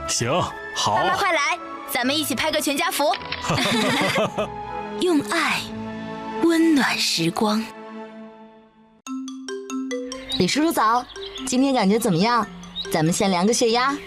行，好。 爸妈快来，咱们一起拍个全家福。用爱温暖时光。 李叔叔早，今天感觉怎么样？咱们先量个血压。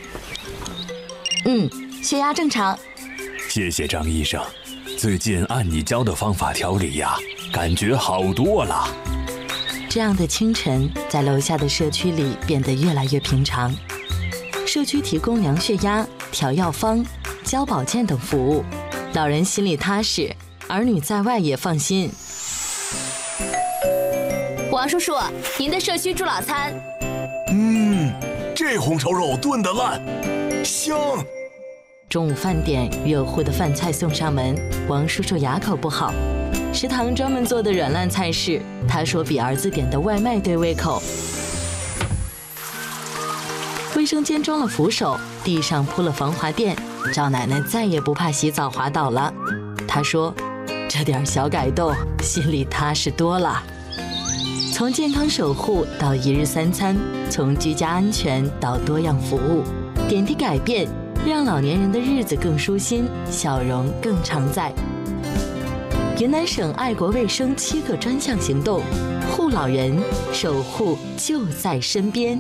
血压正常。 谢谢张医生，最近按你教的方法调理呀，感觉好多了。 这样的清晨，在楼下的社区里变得越来越平常。社区提供量血压、调药方、教保健等服务，老人心里踏实，儿女在外也放心。 王叔叔，您的社区助老餐。 这红烧肉炖得烂，香。 中午饭点，热乎的饭菜送上门，王叔叔哑口不好。食堂专门做的软烂菜式，他说比儿子点的外卖对胃口。卫生间装了扶手，地上铺了防滑垫，赵奶奶再也不怕洗澡滑倒了。她说，这点小改动，心里踏实多了。从健康守护到一日三餐，从居家安全到多样服务，点滴改变，让老年人的日子更舒心，笑容更常在。云南省爱国卫生7个专项行动，护老人，守护就在身边。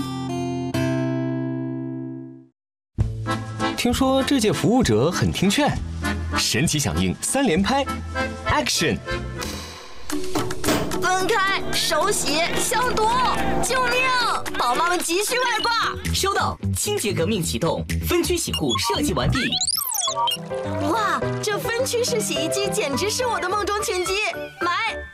听说这届服务者很听劝，神奇响应3连拍 ，Action！ 分开，手洗，消毒，救命！宝妈们急需外挂。 收到，清洁革命启动，分区洗护设计完毕。 哇，这分区式洗衣机简直是我的梦中情机，买！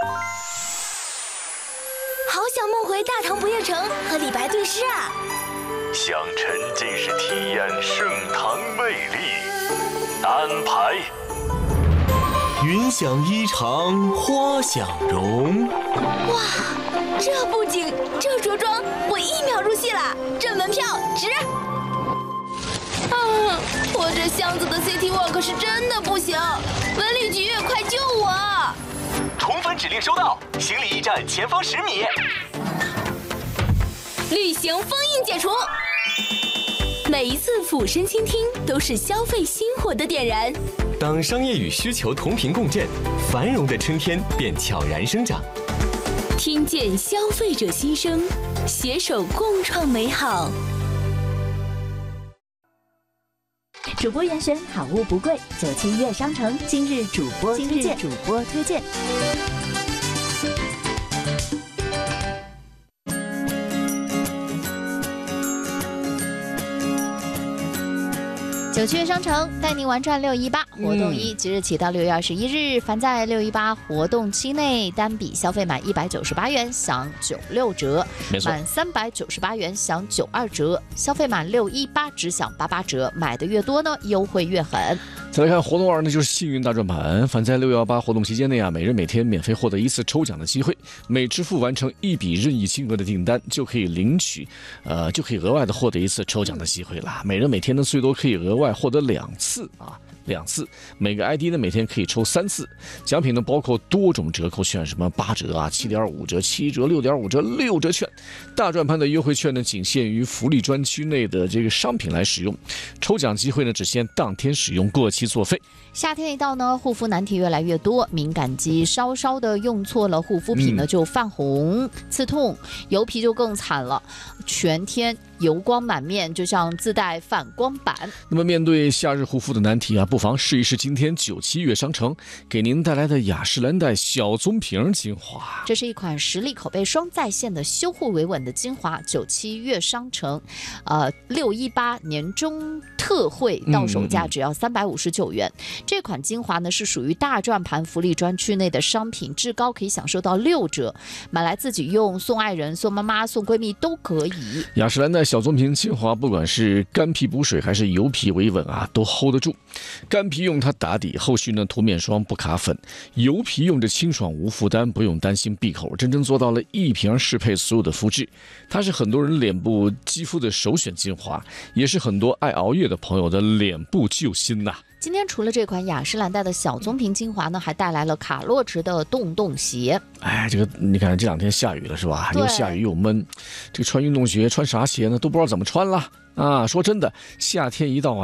好想梦回大唐不夜城和李白对诗啊！ 想沉浸式体验盛唐魅力，安排。 云想衣裳花想容。 哇，这布景，这着装，我1秒入戏了，这门票值！我这箱子的 City Walk 是真的不行，文旅局快救我！ 重返指令收到，行李驿站前方10米。 旅行封印解除，每一次俯身倾听都是消费心火的点燃。 当商业与需求同频共振，繁荣的春天便悄然生长。 听见消费者心声，携手共创美好。 主播严选好物不贵，97悦商城今日主播推荐。97悦商城带您玩转618活动1，即日起到6月21日，凡在618活动期内单笔消费满198元享96折，满398元享92折，消费满618只享88折，买的越多呢，优惠越狠。 再来看活动2呢，就是幸运大转盘。凡在618活动期间内每人每天免费获得1次抽奖的机会，每支付完成1笔任意金额的订单，就可以领取，就可以额外的获得1次抽奖的机会了。每人每天呢，最多可以额外获得2次2次，每个 ID 呢每天可以抽3次。奖品呢包括多种折扣券，什么8折7.5折、7折、6.5折、6折券。大转盘的优惠券呢仅限于福利专区内的这个商品来使用，抽奖机会呢只限当天使用，过期作废。 夏天一到呢，护肤难题越来越多，敏感肌稍稍的用错了护肤品呢就泛红、刺痛，油皮就更惨了，全天油光满面，就像自带反光板。 那么面对夏日护肤的难题不妨试一试今天97悦商城给您带来的雅诗兰黛小棕瓶精华。 这是一款实力口碑双在线的修护维稳的精华，97悦商城618年终特惠到手价只要359元。这款精华呢是属于大转盘福利专区内的商品，至高可以享受到6折，买来自己用，送爱人、送妈妈、送闺蜜都可以。 雅诗兰黛小棕瓶精华，不管是干皮补水还是油皮维稳都 hold 得住。干皮用它打底，后续呢涂面霜不卡粉；油皮用着清爽无负担，不用担心闭口，真正做到了一瓶适配所有的肤质。它是很多人脸部肌肤的首选精华，也是很多爱熬夜的朋友的脸部救星呐。 今天除了这款雅诗兰黛的小棕瓶精华呢，还带来了卡洛驰的洞洞鞋。 这个你看这2天下雨了是吧？又下雨又闷，这个穿运动鞋穿啥鞋呢？都不知道怎么穿了啊！说真的，夏天一到